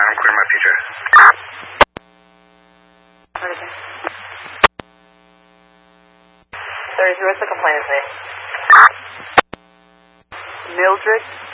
clear my PJ. 33, what's the complainant's name? Mildred